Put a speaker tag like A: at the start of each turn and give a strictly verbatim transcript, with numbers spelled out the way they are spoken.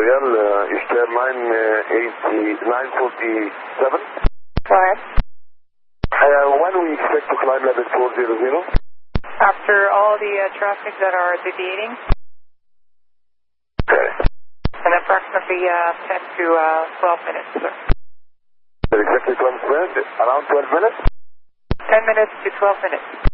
A: Royal, uh, Eastern line uh, eighty, nine forty-seven.
B: Go ahead.
A: Uh, when we expect to climb level four hundred?
B: After all the uh, traffic that are deviating.
A: Okay.
B: In approximately uh, ten to twelve minutes, sir.
A: Exactly twelve minutes? Around twelve minutes?
B: ten minutes to twelve minutes.